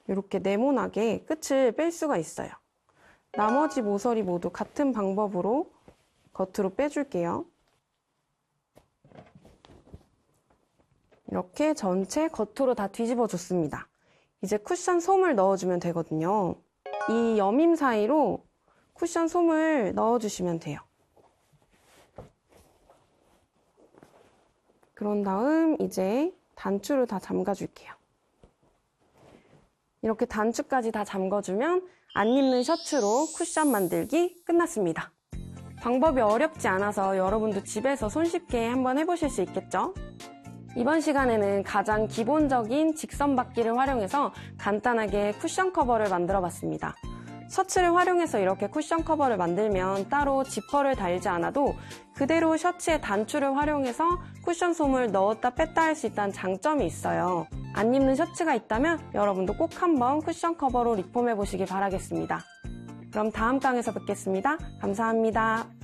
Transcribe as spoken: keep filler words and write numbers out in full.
이렇게 네모나게 끝을 뺄 수가 있어요. 나머지 모서리 모두 같은 방법으로 겉으로 빼줄게요. 이렇게 전체 겉으로 다 뒤집어 줬습니다. 이제 쿠션 솜을 넣어주면 되거든요. 이 여밈 사이로 쿠션 솜을 넣어주시면 돼요. 그런 다음 이제 단추를 다 잠가줄게요. 이렇게 단추까지 다 잠궈주면 안 입는 셔츠로 쿠션 만들기 끝났습니다. 방법이 어렵지 않아서 여러분도 집에서 손쉽게 한번 해보실 수 있겠죠? 이번 시간에는 가장 기본적인 직선 받기를 활용해서 간단하게 쿠션 커버를 만들어 봤습니다. 셔츠를 활용해서 이렇게 쿠션 커버를 만들면 따로 지퍼를 달지 않아도 그대로 셔츠의 단추를 활용해서 쿠션 솜을 넣었다 뺐다 할 수 있다는 장점이 있어요. 안 입는 셔츠가 있다면 여러분도 꼭 한번 쿠션 커버로 리폼해 보시기 바라겠습니다. 그럼 다음 강에서 뵙겠습니다. 감사합니다.